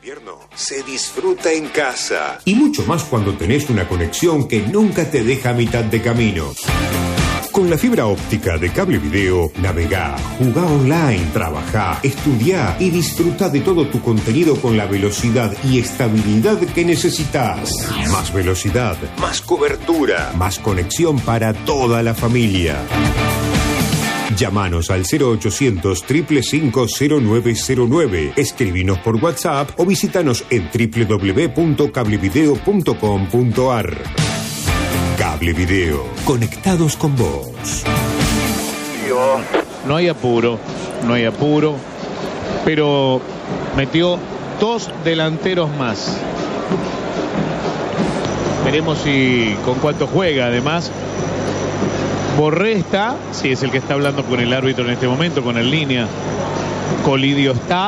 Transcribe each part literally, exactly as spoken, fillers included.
invierno se disfruta en casa. Y mucho más cuando tenés una conexión que nunca te deja a mitad de camino. Con la fibra óptica de Cable Video, navegá, jugá online, trabajá, estudiá y disfruta de todo tu contenido con la velocidad y estabilidad que necesitas. Más velocidad, más cobertura, más conexión para toda la familia. Llámanos al cero ochocientos, cinco cinco cinco, cero nueve cero nueve. Escribinos por WhatsApp o visítanos en doble u doble u doble u punto cablevideo punto com punto a r. Cable Video, conectados con vos. No hay apuro, no hay apuro, pero metió dos delanteros más. Veremos si con cuánto juega, además. Borré está, sí, es el que está hablando con el árbitro en este momento, con el línea. Colidio está.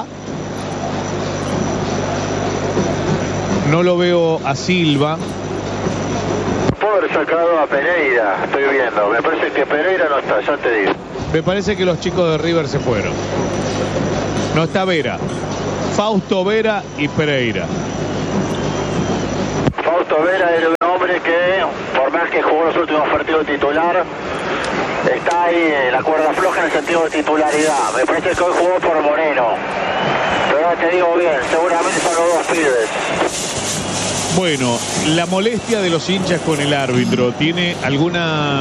No lo veo a Silva. Puedo haber sacado a Pereira, estoy viendo. Me parece que Pereira no está, ya te digo. Me parece que los chicos de River se fueron. No está Vera. Fausto Vera y Pereira. Fausto Vera era un hombre que, por más que jugó los últimos partidos titular, está ahí en la cuerda floja en el sentido de titularidad. Me parece que hoy jugó por Moreno. Pero ahora te digo bien, seguramente son los dos pibes. Bueno, la molestia de los hinchas con el árbitro, ¿tiene alguna